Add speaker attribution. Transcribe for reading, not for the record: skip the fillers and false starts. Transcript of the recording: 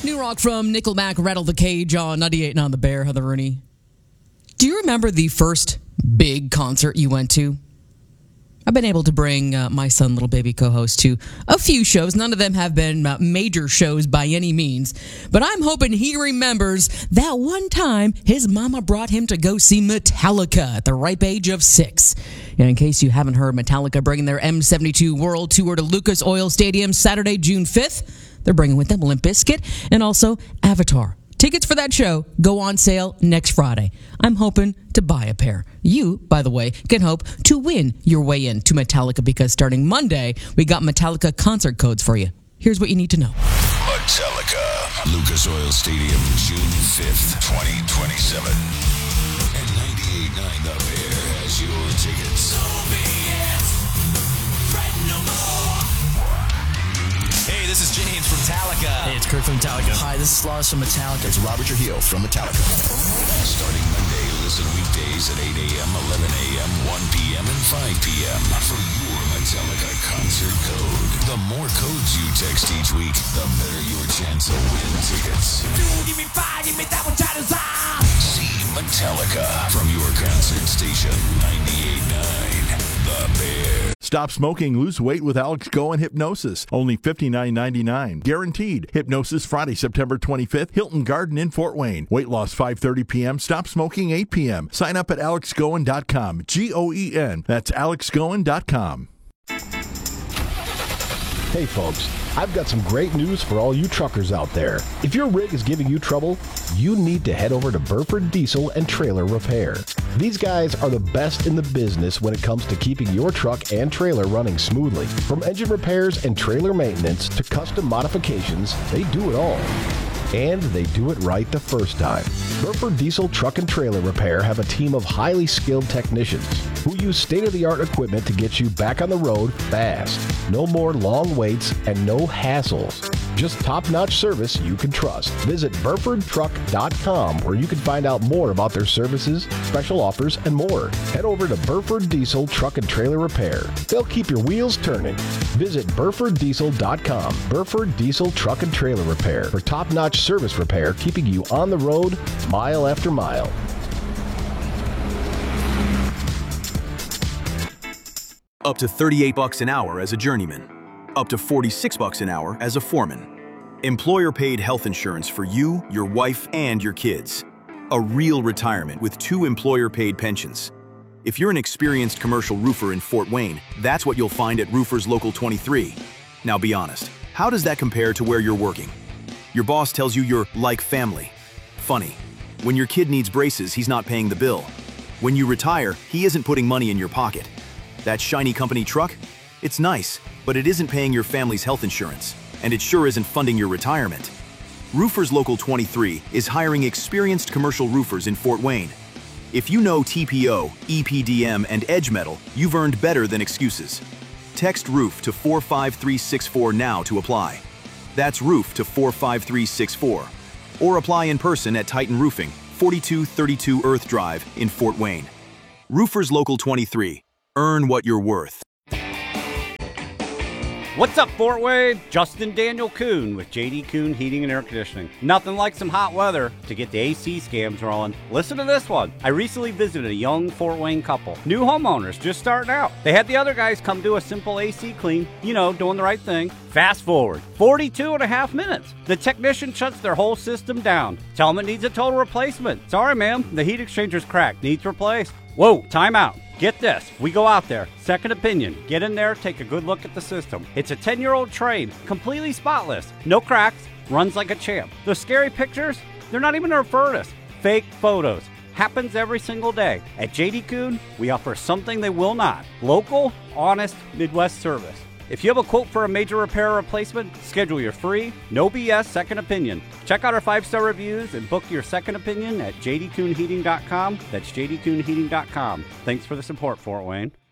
Speaker 1: New rock from Nickelback, Rattle the Cage on 98 on the Bear, Heather Rooney. Do you remember the first big concert you went to? I've been able to bring my son, little baby co-host, to a few shows. None of them have been major shows by any means. But I'm hoping he remembers that one time his mama brought him to go see Metallica at the ripe age of 6. And in case you haven't heard, Metallica bringing their M72 World Tour to Lucas Oil Stadium Saturday, June 5th. They're bringing with them Limp Bizkit and also Avatar. Tickets for that show go on sale next Friday. I'm hoping to buy a pair. You, by the way, can hope to win your way in to Metallica because starting Monday, we got Metallica concert codes for you. Here's what you need to know.
Speaker 2: Metallica, Lucas Oil Stadium, June 5th, 2027. And 98.9 The Bear has your tickets. So be it. Fret no more.
Speaker 3: Hey, this is James from Metallica.
Speaker 4: Hey, it's Kurt from Metallica.
Speaker 5: Hi, this is Lars from Metallica.
Speaker 2: It's Robert Trujillo from Metallica. Starting Monday, listen weekdays at 8 a.m., 11 a.m., 1 p.m., and 5 p.m. for your Metallica concert code. The more codes you text each week, the better your chance of winning tickets.
Speaker 3: Give me five, give me that one,
Speaker 2: See Metallica from your concert station, 98.9 The Bear.
Speaker 6: Stop smoking, lose weight with Alex Goen Hypnosis. Only $59.99. Guaranteed. Hypnosis Friday, September 25th. Hilton Garden in Fort Wayne. Weight loss 5:30 p.m. Stop smoking 8 p.m. Sign up at alexgoen.com. Goen. That's alexgoen.com.
Speaker 7: Hey folks, I've got some great news for all you truckers out there. If your rig is giving you trouble, you need to head over to Burford Diesel and Trailer Repair. These guys are the best in the business when it comes to keeping your truck and trailer running smoothly. From engine repairs and trailer maintenance to custom modifications, they do it all. And they do it right the first time. Burford Diesel Truck and Trailer Repair have a team of highly skilled technicians who use state-of-the-art equipment to get you back on the road fast. No more long waits and no hassles. Just top-notch service you can trust. Visit BurfordTruck.com where you can find out more about their services, special offers, and more. Head over to Burford Diesel Truck and Trailer Repair. They'll keep your wheels turning. Visit BurfordDiesel.com. Burford Diesel Truck and Trailer Repair for top-notch service repair, keeping you on the road mile after mile.
Speaker 8: Up to $38 an hour as a journeyman. Up to $46 an hour as a foreman. Employer-paid health insurance for you, your wife, and your kids. A real retirement with 2 employer-paid pensions. If you're an experienced commercial roofer in Fort Wayne, that's what you'll find at Roofers Local 23. Now be honest, how does that compare to where you're working? Your boss tells you you're like family. Funny. When your kid needs braces, he's not paying the bill. When you retire, he isn't putting money in your pocket. That shiny company truck? It's nice, but it isn't paying your family's health insurance, and it sure isn't funding your retirement. Roofers Local 23 is hiring experienced commercial roofers in Fort Wayne. If you know TPO, EPDM, and Edge Metal, you've earned better than excuses. Text ROOF to 45364 now to apply. That's ROOF to 45364. Or apply in person at Titan Roofing, 4232 Earth Drive in Fort Wayne. Roofers Local 23. Earn what you're worth.
Speaker 9: What's up, Fort Wayne? Justin Daniel Kuhn with JD Kuhn Heating and Air Conditioning. Nothing like some hot weather to get the AC scams rolling. Listen to this one. I recently visited a young Fort Wayne couple. New homeowners just starting out. They had the other guys come do a simple AC clean, doing the right thing. Fast forward, 42 and a half minutes. The technician shuts their whole system down. Tell them it needs a total replacement. Sorry, ma'am, the heat exchanger's cracked. Needs replaced. Whoa, time out. Get this, we go out there, second opinion, get in there, take a good look at the system. It's a 10-year-old trade, completely spotless, no cracks, runs like a champ. Those scary pictures, they're not even a furnace, fake photos. Happens every single day. At JD Kuhn, we offer something they will not. Local, honest, Midwest service. If you have a quote for a major repair or replacement, schedule your free, no BS second opinion. Check out our 5-star reviews and book your second opinion at jdkuhnheating.com. That's jdkuhnheating.com. Thanks for the support, Fort Wayne.